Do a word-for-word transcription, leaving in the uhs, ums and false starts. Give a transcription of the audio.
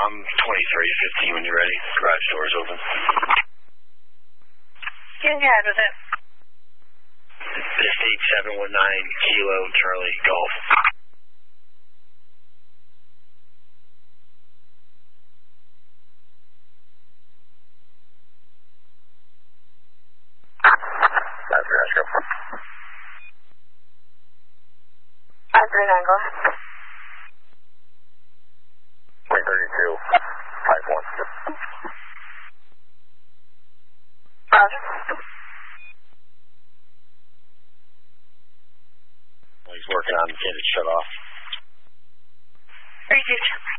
I'm twenty-three fifteen when you're ready. Garage door's open. Get ahead with it. This eight seven one nine Kilo Charlie Golf. That's your Oscar. five three nine, go ahead. three thirty-two, five one. Roger. He's working on getting it shut off. three two two.